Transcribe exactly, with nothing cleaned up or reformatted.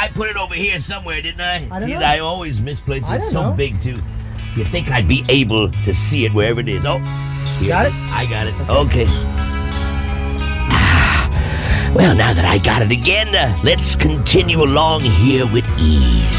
I put it over here somewhere, didn't I? I don't Geez, know. I always misplace I it. don't It's so know. big, too. You think I'd be able to see it wherever it is? Oh, here Got it? I got it. Okay. Ah, well, now that I got it again, uh, let's continue along here with ease.